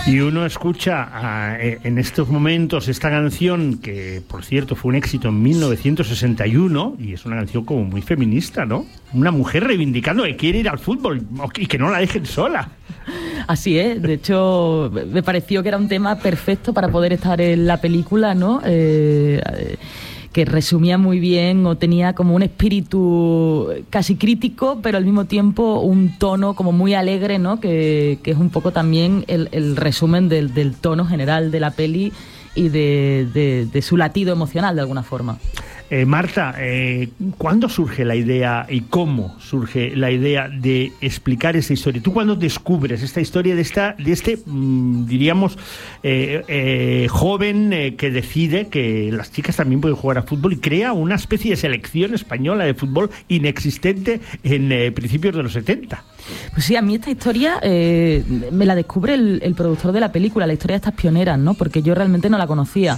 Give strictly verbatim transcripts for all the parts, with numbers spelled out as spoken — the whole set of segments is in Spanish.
Y uno escucha a, en estos momentos esta canción, que por cierto fue un éxito en mil novecientos sesenta y uno, y es una canción como muy feminista, ¿no? Una mujer reivindicando que quiere ir al fútbol y que no la dejen sola. Así es, de hecho me pareció que era un tema perfecto para poder estar en la película, ¿no? Eh, que resumía muy bien o tenía como un espíritu casi crítico, pero al mismo tiempo un tono como muy alegre, ¿no? Que, que es un poco también el, el resumen del, del tono general de la peli y de, de, de su latido emocional de alguna forma. Eh, Marta, eh, ¿cuándo surge la idea y cómo surge la idea de explicar esta historia? ¿Tú cuándo descubres esta historia de esta de este, mmm, diríamos, eh, eh, joven eh, que decide que las chicas también pueden jugar a fútbol y crea una especie de selección española de fútbol inexistente en eh, principios de los setenta? Pues sí, a mí esta historia eh, me la descubre el, el productor de la película, la historia de estas pioneras, ¿no? Porque yo realmente no la conocía.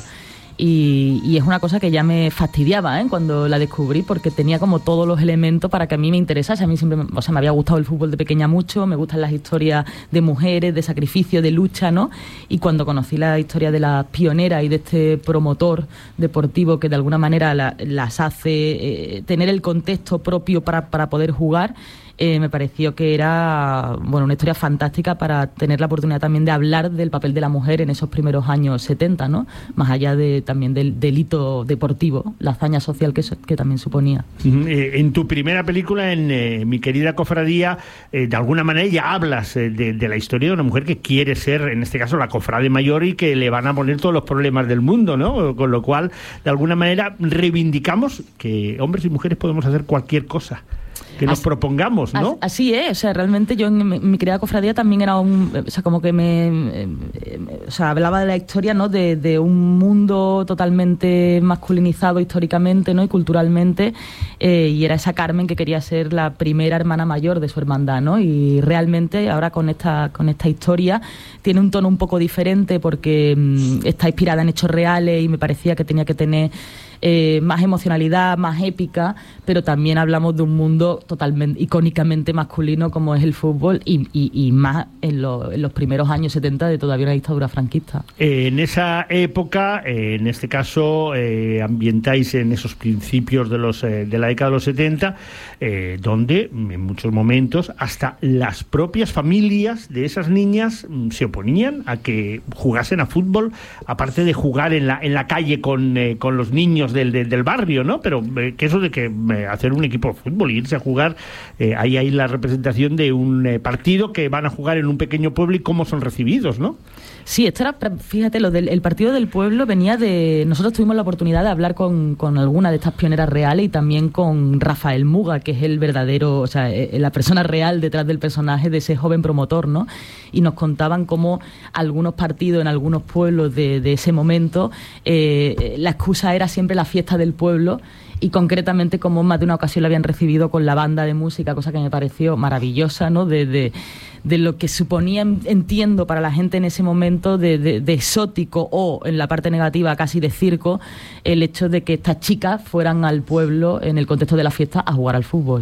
Y, y es una cosa que ya me fastidiaba, ¿eh? Cuando la descubrí, porque tenía como todos los elementos para que a mí me interesase. A mí siempre, o sea, me había gustado el fútbol de pequeña mucho, me gustan las historias de mujeres, de sacrificio, de lucha, ¿no? Y cuando conocí la historia de las pioneras y de este promotor deportivo que de alguna manera la, las hace eh, tener el contexto propio para, para poder jugar, Eh, me pareció que era, bueno, una historia fantástica para tener la oportunidad también de hablar del papel de la mujer en esos primeros años setenta, ¿no? Más allá de también del delito deportivo, la hazaña social que, que también suponía. Eh, en tu primera película, en eh, Mi querida cofradía, eh, de alguna manera ya hablas eh, de, de la historia de una mujer que quiere ser, en este caso, la cofrade mayor y que le van a poner todos los problemas del mundo, ¿no? Con lo cual, de alguna manera, reivindicamos que hombres y mujeres podemos hacer cualquier cosa que nos así, propongamos, ¿no? Así es, o sea, realmente yo en mi, mi querida cofradía también era un, o sea, como que me, eh, o sea, hablaba de la historia, ¿no? De, de un mundo totalmente masculinizado históricamente, ¿no? Y culturalmente, eh, y era esa Carmen que quería ser la primera hermana mayor de su hermandad, ¿no? Y realmente ahora con esta, con esta historia tiene un tono un poco diferente porque mmm, está inspirada en hechos reales y me parecía que tenía que tener Eh, más emocionalidad, más épica, pero también hablamos de un mundo totalmente, icónicamente masculino como es el fútbol y, y, y más en, lo, en los primeros años setenta de todavía una dictadura franquista. Eh, en esa época, eh, en este caso, eh, ambientáis en esos principios de, los, eh, de la década de los setenta, eh, donde en muchos momentos hasta las propias familias de esas niñas mm, se oponían a que jugasen a fútbol, aparte de jugar en la, en la calle con, eh, con los niños Del, del, del barrio, ¿no? Pero eh, que eso de que eh, hacer un equipo de fútbol y irse a jugar, eh, ahí hay la representación de un eh, partido que van a jugar en un pequeño pueblo y cómo son recibidos, ¿no? Sí, esto era, fíjate, lo del el partido del pueblo venía de... Nosotros tuvimos la oportunidad de hablar con, con alguna de estas pioneras reales y también con Rafael Muga, que es el verdadero, o sea, la persona real detrás del personaje de ese joven promotor, ¿no? Y nos contaban cómo algunos partidos en algunos pueblos de, de ese momento, eh, la excusa era siempre la fiesta del pueblo, y concretamente como más de una ocasión lo habían recibido con la banda de música, cosa que me pareció maravillosa, ¿no? De, de, de lo que suponía, entiendo, para la gente en ese momento de, de, de exótico o, en la parte negativa, casi de circo, el hecho de que estas chicas fueran al pueblo en el contexto de la fiesta a jugar al fútbol.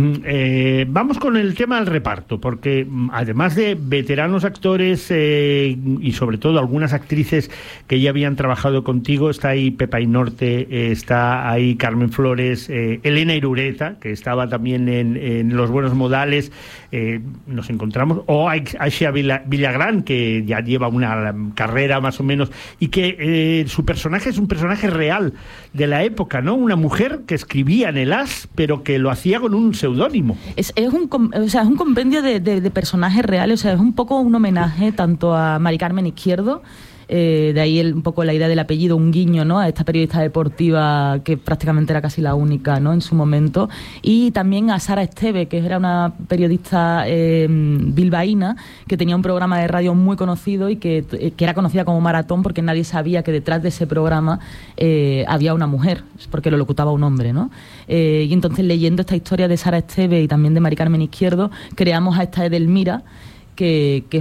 Eh, vamos con el tema del reparto, porque además de veteranos actores eh, y sobre todo algunas actrices que ya habían trabajado contigo, está ahí Pepa Inorte, eh, está ahí Carmen Flores, eh, Elena Irureta, que estaba también en, en Los Buenos Modales, eh, nos encontramos, o Aisha Villagrán, que ya lleva una carrera más o menos, y que eh, su personaje es un personaje real de la época, ¿no? Una mujer que escribía en el As, pero que lo hacía con un seudónimo. Es, es, un, o sea, es un compendio de, de, de personajes reales, o sea, es un poco un homenaje tanto a Mari Carmen Izquierdo, eh, de ahí el, un poco la idea del apellido, un guiño, ¿no? A esta periodista deportiva que prácticamente era casi la única, ¿no? En su momento, y también a Sara Esteve, que era una periodista eh, bilbaína que tenía un programa de radio muy conocido y que, que era conocida como Maratón porque nadie sabía que detrás de ese programa eh, había una mujer, porque lo locutaba un hombre, ¿no? Eh, y entonces, leyendo esta historia de Sara Esteve y también de Mari Carmen Izquierdo, creamos a esta Edelmira, que, que